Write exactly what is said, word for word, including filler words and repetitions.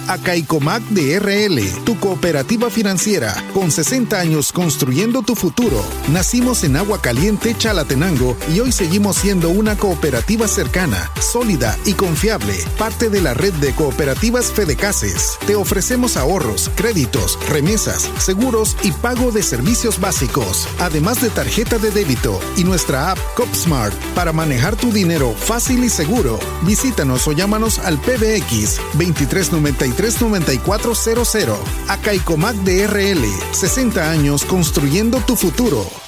Acaicomac de R L, tu cooperativa financiera, con sesenta años construyendo tu futuro. Nacimos en Agua Caliente, Chalatenango, y hoy seguimos siendo una cooperativa cercana, sólida y confiable, parte de la red de cooperativas Fedecases. Te ofrecemos ahorros, créditos, remesas, seguros y pago de servicios básicos, además de tarjeta de débito y nuestra app CopSmart para manejar tu dinero fácil y seguro. Visítanos o llámanos al P B X veintitrés noventa y tres noventa y cuatro cero cero. Acaicomac de R L, sesenta años construyendo tu futuro.